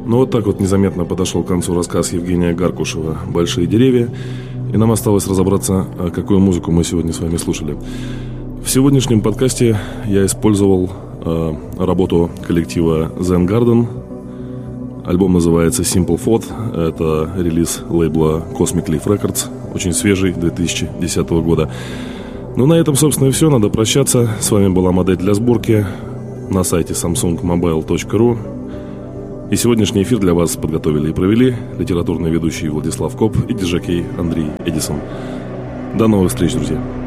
Ну вот так вот незаметно подошел к концу рассказ Евгения Гаркушева «Большие деревья», и нам осталось разобраться, какую музыку мы сегодня с вами слушали. В сегодняшнем подкасте я использовал работу коллектива Zen Garden. Альбом называется Simple Thought. Это релиз лейбла Cosmic Leaf Records, очень свежий, 2010 года. Ну, на этом, собственно, и все. Надо прощаться. С вами была модель для сборки на сайте samsungmobile.ru. И сегодняшний эфир для вас подготовили и провели литературный ведущий Владислав Коп и диджей Андрей Эдисон. До новых встреч, друзья!